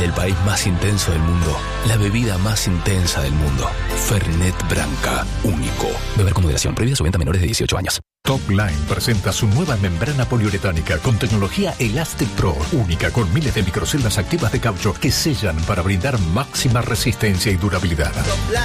Desde el país más intenso del mundo, la bebida más intensa del mundo. Fernet Branca, único. Beber con moderación. Prohibida su venta a menores de 18 años. Top Line presenta su nueva membrana poliuretánica con tecnología Elastic Pro, única con miles de microceldas activas de caucho que sellan para brindar máxima resistencia y durabilidad.